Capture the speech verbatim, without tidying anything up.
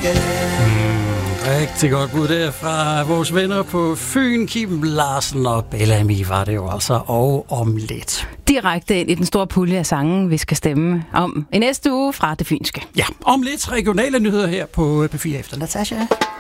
fynske. Rigtig godt bud der fra vores venner på Fyn, Kim Larsen og Bellamy var det jo altså, og om lidt. Direkte ind i den store pulje af sange, vi skal stemme om i næste uge fra det fynske. Ja, om lidt regionale nyheder her på P fire efter Natasha.